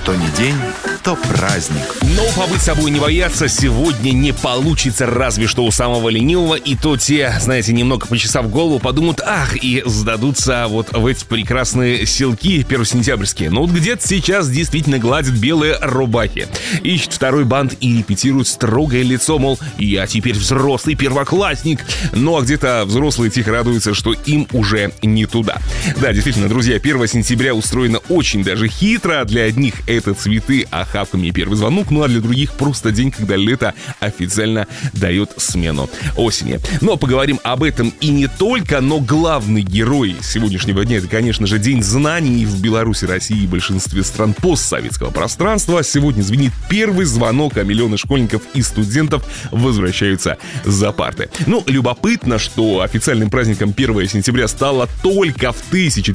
Что ни день, то праздник. Но побыть собой не бояться сегодня не получится, разве что у самого ленивого. И то те, знаете, немного почесав голову, подумают, и сдадутся вот в эти прекрасные селки первосентябрьские. Но вот где-то сейчас действительно гладят белые рубахи, ищут второй бант и репетируют строгое лицо, мол, я теперь взрослый первоклассник. Ну а где-то взрослые тихо радуются, что им уже не туда. Да, действительно, друзья, 1 сентября устроено очень даже хитро. Для одних это цветы, охапками и первый звонок, ну а для других просто день, когда лето официально дает смену осени. Но поговорим об этом и не только, но главный герой сегодняшнего дня — это, конечно же, День знаний. В Беларуси, России и большинстве стран постсоветского пространства сегодня звенит первый звонок, а миллионы школьников и студентов возвращаются за парты. Ну, любопытно, что официальным праздником 1 сентября стало только в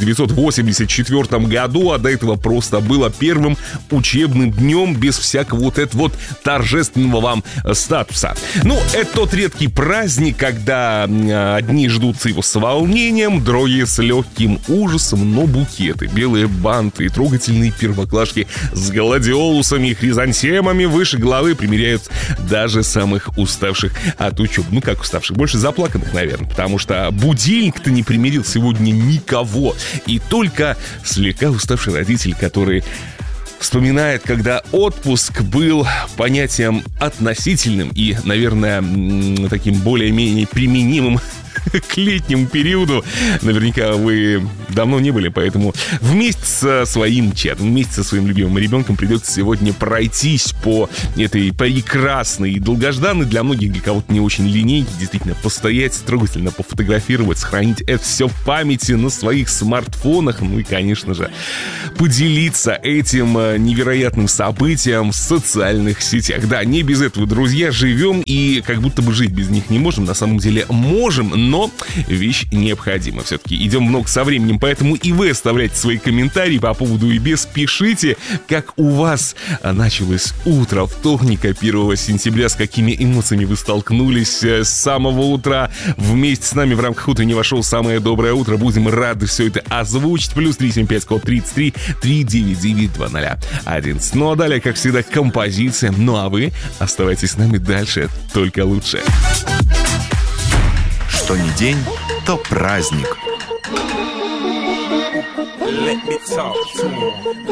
1984 году, а до этого просто было первым учебным днем без всякого вот этого вот торжественного вам статуса. Ну, это тот редкий праздник, когда одни ждут его с волнением, другие с легким ужасом, но букеты, белые банты и трогательные первоклашки с гладиолусами и хризантемами выше головы примеряют даже самых уставших от учебы. Ну, как уставших? Больше заплаканных, наверное, потому что будильник-то не примирил сегодня никого. И только слегка уставший родитель, который вспоминает, когда отпуск был понятием относительным и, наверное, таким более-менее применимым к летнему периоду. Наверняка вы давно не были, поэтому вместе со своим чатом, вместе со своим любимым ребенком придется сегодня пройтись по этой прекрасной и долгожданной для многих, для кого-то не очень линейке, действительно постоять, трогательно пофотографировать, сохранить это все в памяти на своих смартфонах, ну и, конечно же, поделиться этим невероятным событием в социальных сетях. Да, не без этого, друзья, живем и как будто бы жить без них не можем. На самом деле можем, но вещь необходима. Все-таки идем в ногу со временем, поэтому и вы оставляйте свои комментарии по поводу и без. Пишите, как у вас началось утро вторника 1 сентября, с какими эмоциями вы столкнулись с самого утра вместе с нами в рамках утреннего шоу «Самое доброе утро». Будем рады все это озвучить. Плюс 375 код 33 399 2011. Ну а далее, как всегда, композиция. Ну а вы оставайтесь с нами дальше, только лучше. Что ни день, то праздник. Let me talk to him.